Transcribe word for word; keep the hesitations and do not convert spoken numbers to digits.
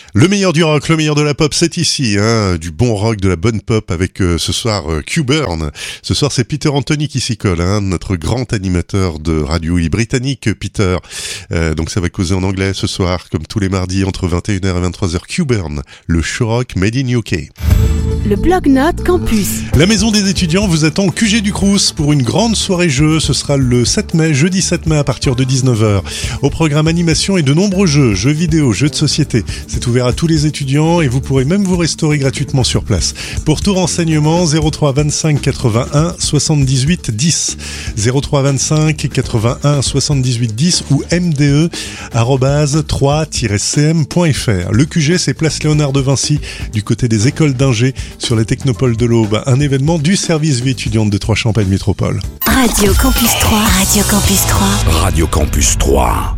Le meilleur du rock, le meilleur de la pop, c'est ici, hein, du bon rock, de la bonne pop avec euh, ce soir euh, Q-Burn. Ce soir, c'est Peter Anthony qui s'y colle, hein, notre grand animateur de radio. Il est britannique, Peter. Euh, donc ça va causer en anglais ce soir, comme tous les mardis, entre vingt et une heures et vingt-trois heures. Q-Burn, le show rock made in U K. Le Blog-Notes Campus. La maison des étudiants vous attend au Q G du Crous pour une grande soirée jeu. Ce sera le sept mai, jeudi sept mai à partir de dix-neuf heures. Au programme animation et de nombreux jeux, jeux vidéo, jeux de société. C'est ouvert à tous les étudiants et vous pourrez même vous restaurer gratuitement sur place. Pour tout renseignement, zéro trois vingt-cinq quatre-vingt-un soixante-dix-huit dix. zéro trois vingt-cinq quatre-vingt-un soixante-dix-huit dix ou m d e arobase trois tiret c m point f r. Le Q G, c'est place Léonard de Vinci, du côté des écoles d'ingé, sur les technopoles de l'Aube, un événement du service vie étudiante de Troyes-Champagne Métropole. Radio Campus trois. Radio Campus trois. Radio Campus trois.